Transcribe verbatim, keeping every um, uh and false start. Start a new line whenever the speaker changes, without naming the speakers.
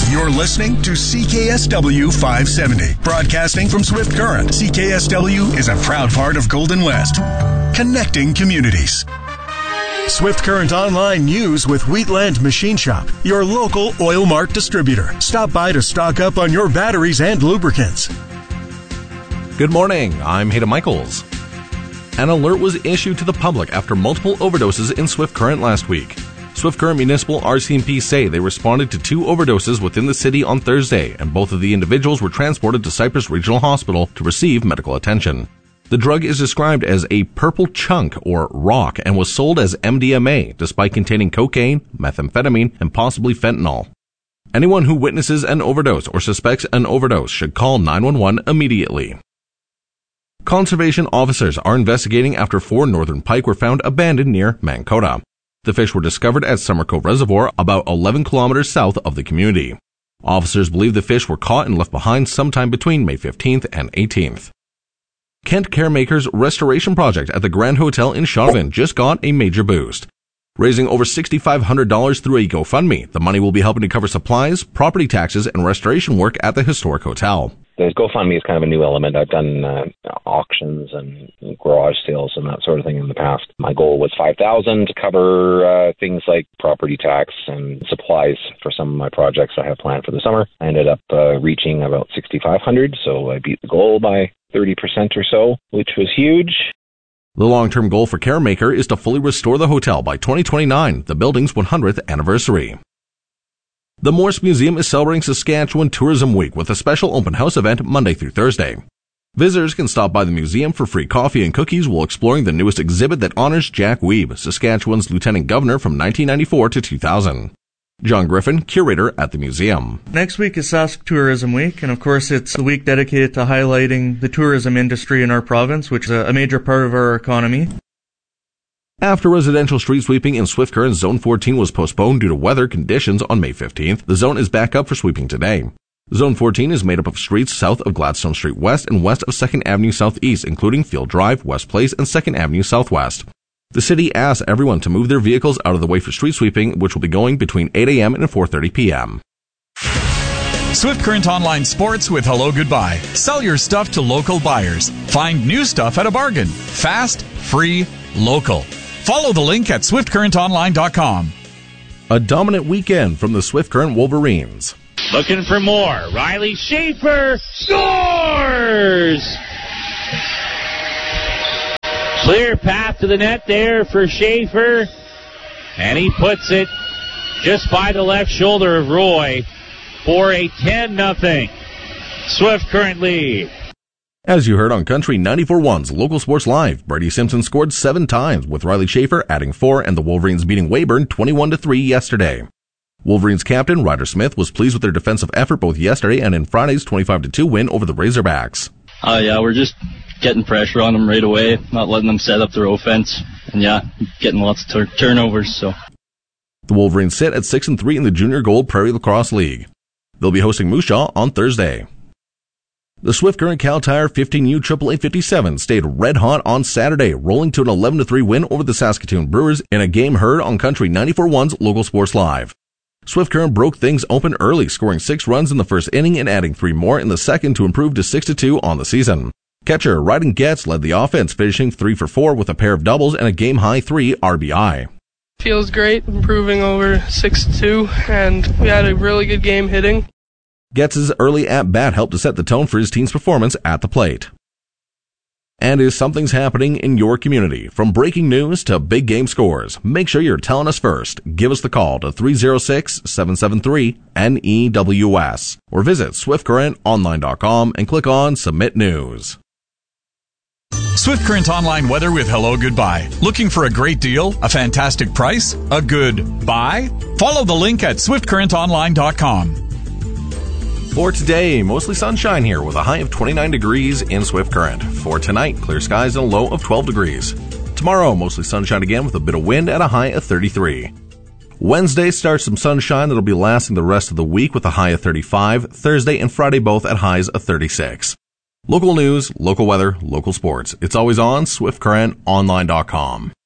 You're listening to C K S W five seventy, broadcasting from Swift Current. C K S W is a proud part of Golden West, connecting communities. Swift Current Online News with Wheatland Machine Shop, your local Oil Mart distributor. Stop by to stock up on your batteries and lubricants.
Good morning, I'm Hayden Michaels. An alert was issued to the public after multiple overdoses in Swift Current last week. Swift Current Municipal R C M P say they responded to two overdoses within the city on Thursday, and both of the individuals were transported to Cypress Regional Hospital to receive medical attention. The drug is described as a purple chunk or rock and was sold as M D M A, despite containing cocaine, methamphetamine, and possibly fentanyl. Anyone who witnesses an overdose or suspects an overdose should call nine one one immediately. Conservation officers are investigating after four northern pike were found abandoned near Mankota. The fish were discovered at Summer Cove Reservoir, about eleven kilometers south of the community. Officers believe the fish were caught and left behind sometime between May fifteenth and eighteenth. Kent Caremaker's restoration project at the Grand Hotel in Shaunavon just got a major boost. Raising over six thousand five hundred dollars through a GoFundMe, the money will be helping to cover supplies, property taxes, and restoration work at the historic hotel.
The GoFundMe is kind of a new element. I've done uh, auctions and garage sales and that sort of thing in the past. My goal was five thousand dollars to cover uh, things like property tax and supplies for some of my projects I have planned for the summer. I ended up uh, reaching about six thousand five hundred dollars, so I beat the goal by thirty percent or so, which was huge.
The long-term goal for Caremaker is to fully restore the hotel by twenty twenty-nine, the building's one hundredth anniversary. The Morse Museum is celebrating Saskatchewan Tourism Week with a special open house event Monday through Thursday. Visitors can stop by the museum for free coffee and cookies while exploring the newest exhibit that honors Jack Weeb, Saskatchewan's lieutenant governor from nineteen ninety-four to two thousand. John Griffin, curator at the museum.
Next week is Sask Tourism Week, and of course it's a week dedicated to highlighting the tourism industry in our province, which is a major part of our economy.
After residential street sweeping in Swift Current Zone fourteen was postponed due to weather conditions on May fifteenth, the zone is back up for sweeping today. Zone fourteen is made up of streets south of Gladstone Street West and west of second Avenue Southeast, including Field Drive, West Place, and second Avenue Southwest. The city asks everyone to move their vehicles out of the way for street sweeping, which will be going between eight a.m. and four thirty p.m.
Swift Current Online Sports with Hello Goodbye. Sell your stuff to local buyers. Find new stuff at a bargain. Fast, free, local. Follow the link at swift current online dot com.
A dominant weekend from the Swift Current Wolverines.
Looking for more. Riley Schaefer scores! Clear path to the net there for Schaefer. And he puts it just by the left shoulder of Roy for a ten nothing Swift Current lead.
As you heard on Country ninety-four point one's Local Sports Live, Brady Simpson scored seven times, with Riley Schaefer adding four and the Wolverines beating Weyburn twenty-one to three yesterday. Wolverines captain Ryder Smith was pleased with their defensive effort both yesterday and in Friday's twenty-five to two win over the Razorbacks.
Uh, yeah, we're just getting pressure on them right away, not letting them set up their offense, and yeah, getting lots of tur- turnovers. So
the Wolverines sit at six and three in the Junior Gold Prairie Lacrosse League. They'll be hosting Moose Jaw on Thursday. The Swift Current Cal Tire fifteen U triple A fifty-seven stayed red hot on Saturday, rolling to an eleven to three win over the Saskatoon Brewers in a game heard on Country ninety-four point one's Local Sports Live. Swift Current broke things open early, scoring six runs in the first inning and adding three more in the second to improve to six to two on the season. Catcher Ryden Getz led the offense, finishing three for four with a pair of doubles and a game-high three R B I.
Feels great, improving over six to two, and we had a really good game hitting.
Getz's early at-bat helped to set the tone for his team's performance at the plate. And if something's happening in your community, from breaking news to big game scores, make sure you're telling us first. Give us the call to three oh six, seven seven three, N E W S or visit swift current online dot com and click on Submit News.
Swift Current Online weather with Hello Goodbye. Looking for a great deal? A fantastic price? A good buy? Follow the link at swift current online dot com.
For today, mostly sunshine here with a high of twenty-nine degrees in Swift Current. For tonight, clear skies and a low of twelve degrees. Tomorrow, mostly sunshine again with a bit of wind at a high of thirty-three. Wednesday starts some sunshine that'll be lasting the rest of the week with a high of thirty-five. Thursday and Friday both at highs of thirty-six. Local news, local weather, local sports. It's always on swift current online dot com.